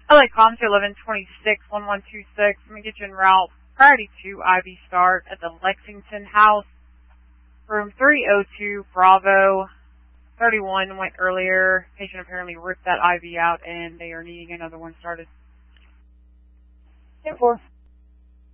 LA Comms 1126 1126. Let me get you en route. Priority 2 IV start at the Lexington House. Room 302 Bravo. 31 went earlier. Patient apparently ripped that IV out and they are needing another one started. 10-4.